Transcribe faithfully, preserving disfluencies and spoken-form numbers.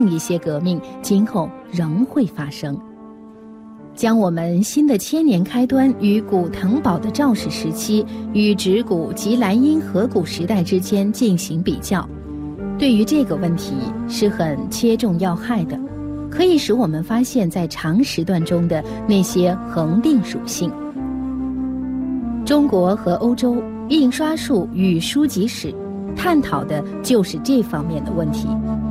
一些革命今后仍会发生。将我们新的千年开端与古腾堡的赵氏时期与直古及莱茵河谷时代之间进行比较，对于这个问题是很切中要害的，可以使我们发现在长时段中的那些恒定属性。中国和欧洲印刷术与书籍史探讨的就是这方面的问题。